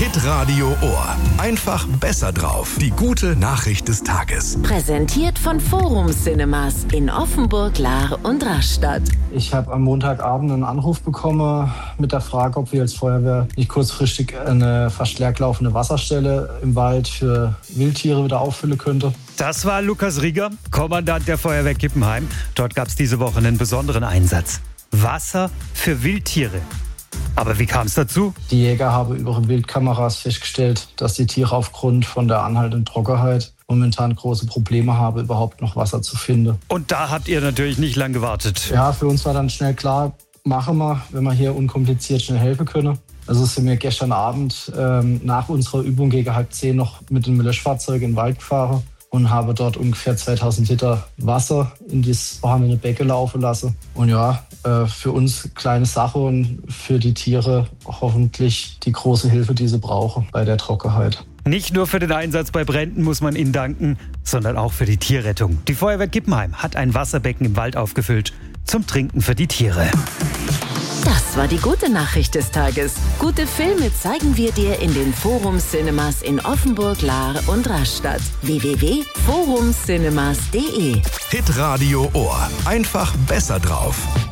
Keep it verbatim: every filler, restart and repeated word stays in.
Hitradio Ohr. Einfach besser drauf. Die gute Nachricht des Tages. Präsentiert von Forum Cinemas in Offenburg, Lahr und Rastatt. Ich habe am Montagabend einen Anruf bekommen mit der Frage, ob wir als Feuerwehr nicht kurzfristig eine fast leergelaufene Wasserstelle im Wald für Wildtiere wieder auffüllen könnte. Das war Lukas Rieger, Kommandant der Feuerwehr Kippenheim. Dort gab es diese Woche einen besonderen Einsatz. Wasser für Wildtiere. Aber wie kam es dazu? Die Jäger haben über ihre Wildkameras festgestellt, dass die Tiere aufgrund von der anhaltenden Trockenheit momentan große Probleme haben, überhaupt noch Wasser zu finden. Und da habt ihr natürlich nicht lang gewartet. Ja, für uns war dann schnell klar, machen wir, wenn wir hier unkompliziert schnell helfen können. Also sind wir gestern Abend ähm, nach unserer Übung gegen halb zehn noch mit dem Löschfahrzeug in den Wald gefahren und habe dort ungefähr zweitausend Liter Wasser in das vorhandene Becken laufen lassen. Und ja, äh, für uns kleine Sache und für die Tiere hoffentlich die große Hilfe, die sie brauchen bei der Trockenheit. Nicht nur für den Einsatz bei Bränden muss man ihnen danken, sondern auch für die Tierrettung. Die Feuerwehr Kippenheim hat ein Wasserbecken im Wald aufgefüllt zum Trinken für die Tiere. Das war die gute Nachricht des Tages. Gute Filme zeigen wir dir in den Forum Cinemas in Offenburg, Lahr und Rastatt. w w w punkt forum cinemas punkt d e Hitradio Ohr. Einfach besser drauf.